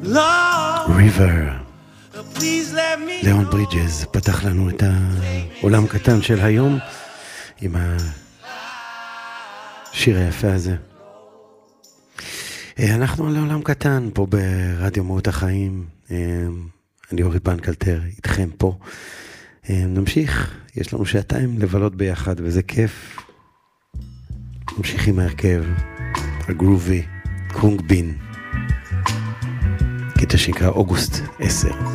ריבר. ליאון ברידג'ס פתח לנו את העולם קטן של היום עם השיר היפה הזה. אנחנו על העולם קטן פה ברדיו מהות החיים. אני אורי בנקלטר איתכם פה. נמשיך, יש לנו שעתיים לבלות ביחד וזה כיף. נמשיך עם ההרכב הגרובי קונג בין, קטע שנקרא אוגוסט 10.